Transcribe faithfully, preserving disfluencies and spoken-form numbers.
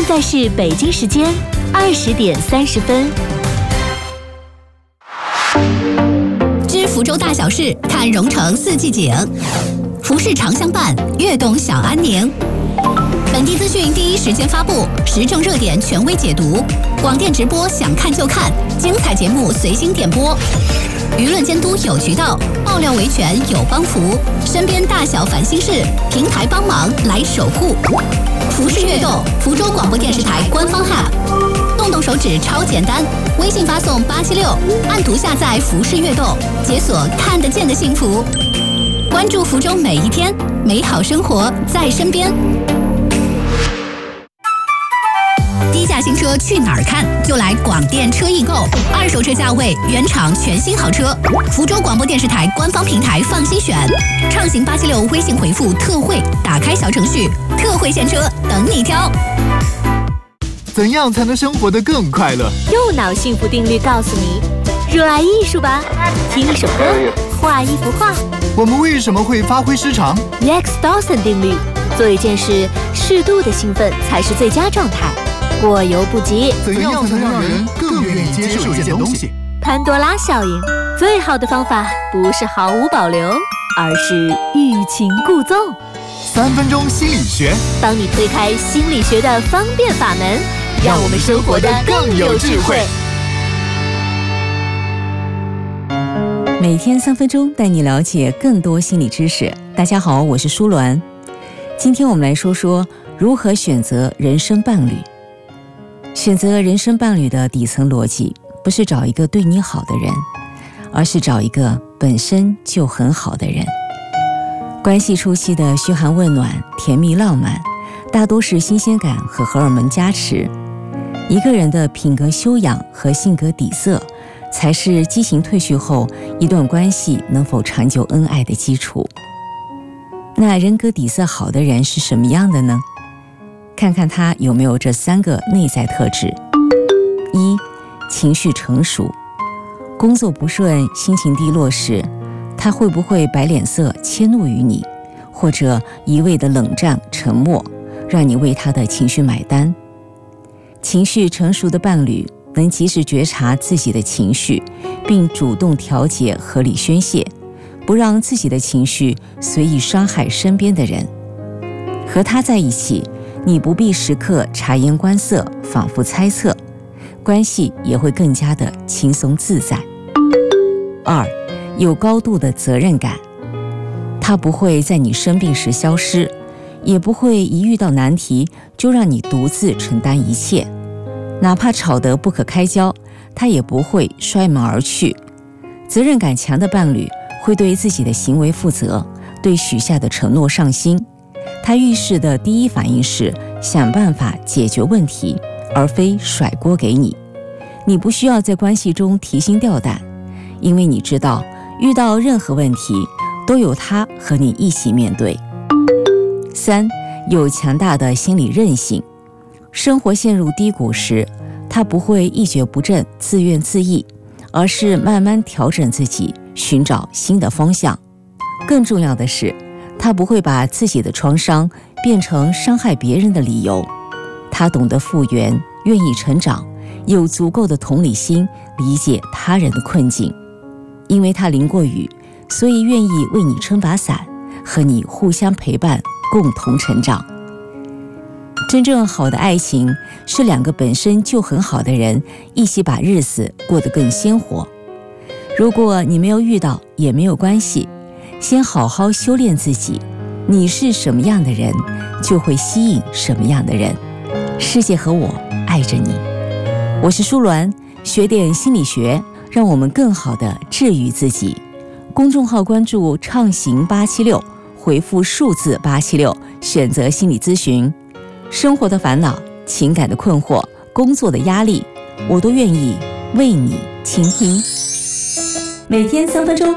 在是北京时间二十点三十分。 知福州大小事，看蓉城四季景。服饰常相伴，悦动小安宁。本地资讯第一时间发布，时政热点权威解读。广电直播想看就看，精彩节目随心点播。舆论监督有渠道，爆料维权有帮扶。身边大小烦心事，平台帮忙来守护。服饰悦动，福州广播电视台官方 App， 动动手指超简单，微信发送八七六，按图下载服饰悦动，解锁看得见的幸福。关注福州每一天，美好生活在身边。低价新车去哪儿看？就来广电车易购，二手车价位，原厂全新好车。福州广播电视台官方平台放心选，畅行八七六微信回复特惠，打开小程序，特惠现车等你挑。 怎样才能生活得更快乐？ 右脑幸福定律告诉你：热爱艺术吧，听一首歌，画一幅画。 我们为什么会发挥失常 Rex Dawson 定律：做一件事，适度的兴奋才是最佳状态。过犹不及。 怎样才能让人更愿意接受一件东西？ 潘多拉效应，最好的方法不是毫无保留，而是欲擒故纵。 三分钟心理学， 帮你推开心理学的方便法门，让我们生活得更有智慧。 每天三分钟，带你了解更多心理知识。大家好，我是舒鸾。今天我们来说说如何选择人生伴侣。选择人生伴侣的底层逻辑，不是找一个对你好的人，而是找一个本身就很好的人。关系初期的嘘寒问暖、甜蜜浪漫，大多是新鲜感和荷尔蒙加持。一个人的品格修养和性格底色，才是激情褪去后一段关系能否长久恩爱的基础。那人格底色好的人是什么样的呢？看看他有没有这三个内在特质：一、情绪成熟。工作不顺、心情低落时，他会不会摆脸色迁怒于你，或者一味的冷战沉默，让你为他的情绪买单？情绪成熟的伴侣能及时觉察自己的情绪，并主动调节、合理宣泄，不让自己的情绪随意伤害身边的人。和他在一起，你不必时刻察言观色，反复猜测，关系也会更加的轻松自在。二、有高度的责任感。他不会在你生病时消失，也不会一遇到难题就让你独自承担一切。哪怕吵得不可开交，他也不会摔门而去。责任感强的伴侣会对自己的行为负责，对许下的承诺上心。他遇事的第一反应是想办法解决问题，而非甩锅给你。你不需要在关系中提心吊胆，因为你知道遇到任何问题都有他和你一起面对。三、有强大的心理韧性。生活陷入低谷时，他不会一蹶不振、自怨自艾，而是慢慢调整自己，寻找新的方向。更重要的是，他不会把自己的创伤变成伤害别人的理由。他懂得复原，愿意成长，有足够的同理心，理解他人的困境。因为他淋过雨，所以愿意为你撑把伞，和你互相陪伴，共同成长。真正好的爱情是两个本身就很好的人一起把日子过得更鲜活。如果你没有遇到也没有关系，先好好修炼自己，你是什么样的人，就会吸引什么样的人。世界和我爱着你。我是舒鸾，学点心理学，让我们更好地治愈自己。公众号关注畅行八七六，回复数字八七六，选择心理咨询。生活的烦恼、情感的困惑、工作的压力，我都愿意为你倾听。每天三分钟，